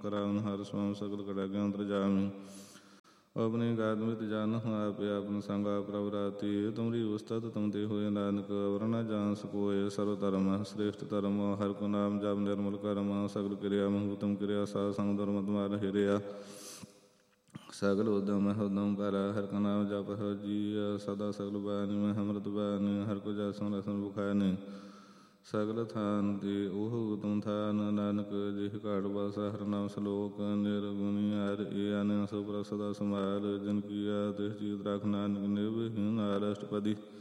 ਕਰਾਵਨ ਹਰ ਸਵਾਮ ਸਗਲ ਕੜਾ ਗਿਆਨ ਅੰਤਰਜਾਮੀ। ਆਪਣੀ ਗਾਤ ਮਿਤ ਜਾਨਹੁ ਆਪੇ ਆਪਨ ਸੰਗ ਆਪ ਪ੍ਰਭ ਰਾਤੀ। ਤੁਮਰੀ ਉਸਤਤ ਤੁਮ ਤੇ ਹੋਏ ਨਾਨਕ ਵਰ ਨ ਜਾਨ ਸਕੋਏ। ਸਰਵ ਧਰਮ ਸ੍ਰੇਸ਼ਟ ਧਰਮ ਹਰਿ ਕੋ ਨਾਮ ਜਪ ਨਿਰਮਲ ਕਰਮ। ਸਗਲ ਕਿਰਿਆ ਮਹੁ ਤੁਮ ਕਿਰਿਆ ਸਾਧ ਸੰਗ ਧਰਮ ਤੁਮਾਰ ਹਿਰਿਆ। ਸਗਲ ਉਦਮ ਹੁਦਮ ਕਰ ਹਰਿ ਕਾ ਨਾਮ ਜਪ ਹਉ ਜੀਆ। ਸਦਾ ਸਗਲ ਬਾਣੀ ਮੈਂ ਅੰਮ੍ਰਿਤ ਬਾਣੀ ਹਰਿ ਕੋ ਜਸੁ ਰਸਨ ਬੁਖਾਨੀ। ਸਗਲ ਥਾਨ ਤੇ ਉਹ ਉਤਮ ਥਾਨ ਨਾਨਕ ਜਿਹ ਘਾਟ ਵਾਸਾ ਹਰਿ ਨਾਮ ਸਲੋਕ। ਨਿਰਗੁਣੀ ਹਰਿ ਏ ਅਨ ਸੋ ਪ੍ਰਭ ਸਦਾ ਸੰਭਾਲ। ਜਿਨ ਕੀਆ ਤਿਸ ਚੀਤ ਰਖ ਨਾਨਕ ਨਿਰਭੈ ਨਾਰ ਅਸ਼ਟਪਦੀ।